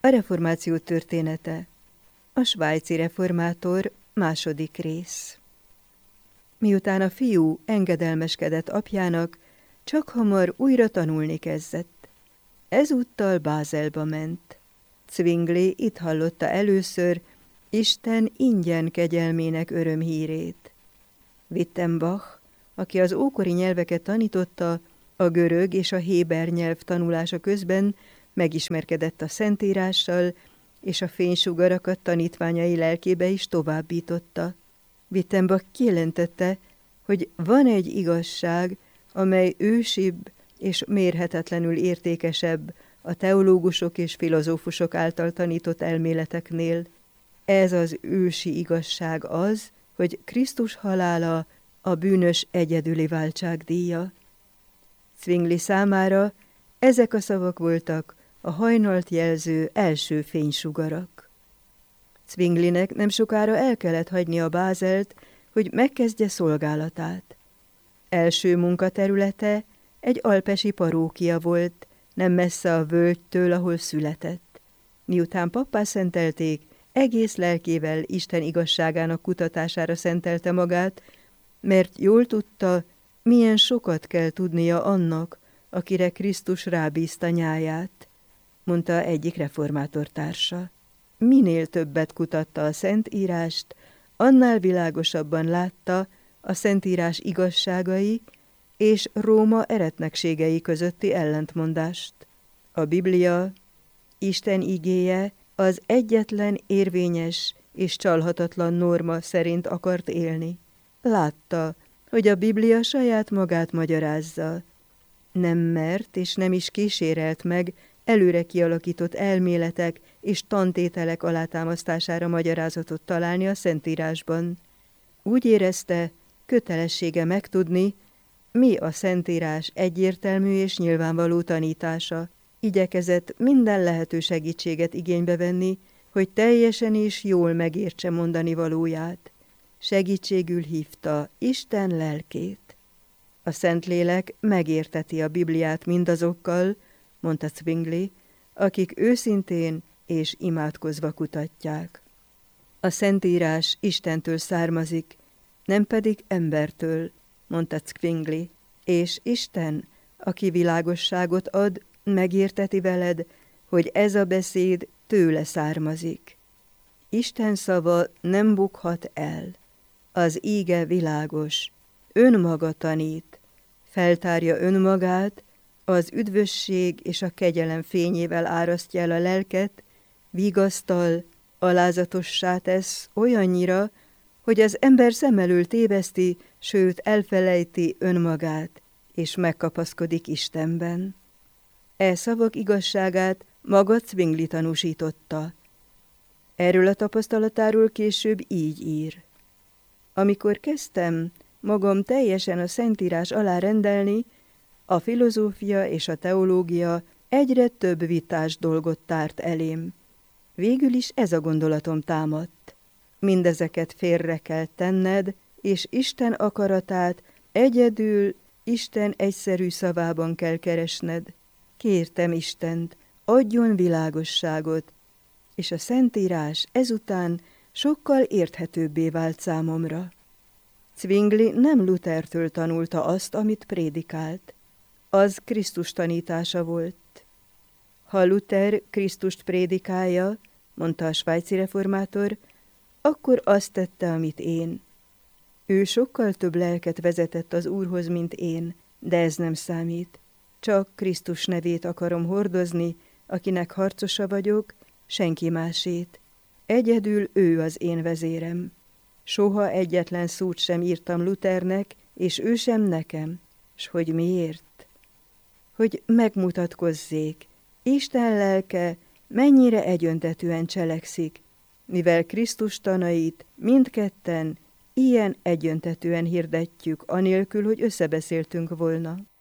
A reformáció története. A svájci reformátor, második rész. Miután a fiú engedelmeskedett apjának, csak hamar újra tanulni kezdett. Ezúttal Bázelba ment. Zwingli itt hallotta először Isten ingyen kegyelmének örömhírét. Wittenbach, aki az ókori nyelveket tanította, a görög és a héber nyelv tanulása közben megismerkedett a Szentírással, és a fénysugarakat tanítványai lelkébe is továbbította. Wittenbach kijelentette, hogy van egy igazság, amely ősibb és mérhetetlenül értékesebb a teológusok és filozófusok által tanított elméleteknél. Ez az ősi igazság az, hogy Krisztus halála a bűnös egyedüli váltságdíja. Zwingli számára ezek a szavak voltak a hajnalt jelző első fénysugarak. Zwinglinek nem sokára el kellett hagynia Bázelt, hogy megkezdje szolgálatát. Első munkaterülete egy alpesi parókia volt, nem messze a völgytől, ahol született. Miután pappá szentelték, egész lelkével Isten igazságának kutatására szentelte magát, mert jól tudta, milyen sokat kell tudnia annak, akire Krisztus rábízta nyáját, mondta egyik reformátor társa. Minél többet kutatta a Szentírást, annál világosabban látta a Szentírás igazságai és Róma eretnekségei közötti ellentmondást. A Biblia, Isten igéje az egyetlen érvényes és csalhatatlan norma szerint akart élni. Látta, hogy a Biblia saját magát magyarázza. Nem mert és nem is kísérelt meg előre kialakított elméletek és tantételek alátámasztására magyarázatot találni a Szentírásban. Úgy érezte, kötelessége megtudni, mi a Szentírás egyértelmű és nyilvánvaló tanítása. Igyekezett minden lehető segítséget igénybe venni, hogy teljesen és jól megértse mondani valóját. Segítségül hívta Isten lelkét. A Szentlélek megérteti a Bibliát mindazokkal, mondta Zwingli, akik őszintén és imádkozva kutatják. A Szentírás Istentől származik, nem pedig embertől, mondta Zwingli, és Isten, aki világosságot ad, megérteti veled, hogy ez a beszéd tőle származik. Isten szava nem bukhat el. Az íge világos, önmaga tanít, feltárja önmagát, az üdvösség és a kegyelem fényével árasztja el a lelket, vigasztal, alázatossá tesz olyannyira, hogy az ember szem elől téveszti, sőt elfelejti önmagát, és megkapaszkodik Istenben. E szavak igazságát maga Zwingli tanúsította. Erről a tapasztalatáról később így ír. Amikor kezdtem magam teljesen a Szentírás alá rendelni, a filozófia és a teológia egyre több vitás dolgot tárt elém. Végül is ez a gondolatom támadt. Mindezeket félre kell tenned, és Isten akaratát egyedül Isten egyszerű szavában kell keresned. Kértem Istent, adjon világosságot, és a Szentírás ezután sokkal érthetőbbé vált számomra. Zwingli nem Luthertől tanulta azt, amit prédikált. Az Krisztus tanítása volt. Ha Luther Krisztust prédikálja, mondta a svájci reformátor, akkor azt tette, amit én. Ő sokkal több lelket vezetett az Úrhoz, mint én, de ez nem számít. Csak Krisztus nevét akarom hordozni, akinek harcosa vagyok, senki másét. Egyedül ő az én vezérem. Soha egyetlen szót sem írtam Luthernek, és ő sem nekem. S hogy miért? Hogy megmutatkozzék, Isten lelke mennyire egyöntetűen cselekszik, mivel Krisztus tanait mindketten ilyen egyöntetűen hirdetjük, anélkül, hogy összebeszéltünk volna.